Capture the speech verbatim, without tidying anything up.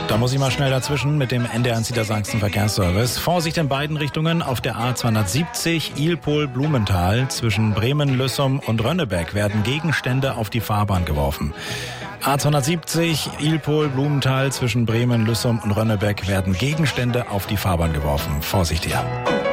Da muss ich mal schnell dazwischen mit dem N D R eins Niedersachsen Verkehrsservice. Vorsicht in beiden Richtungen auf der A zweihundertsiebzig Ilpol-Blumenthal. Zwischen Bremen, Lüssum und Rönnebeck werden Gegenstände auf die Fahrbahn geworfen. A zweihundertsiebzig Ilpol-Blumenthal zwischen Bremen, Lüssum und Rönnebeck werden Gegenstände auf die Fahrbahn geworfen. Vorsicht hier.